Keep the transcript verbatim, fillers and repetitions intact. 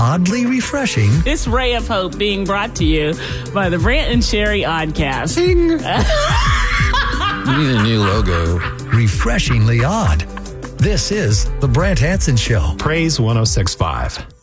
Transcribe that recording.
oddly refreshing. This ray of hope being brought to you by the Brant and Sherry Oddcast. Ding. We need a new logo. Refreshingly odd. This is The Brant Hanson Show. Praise one oh six point five.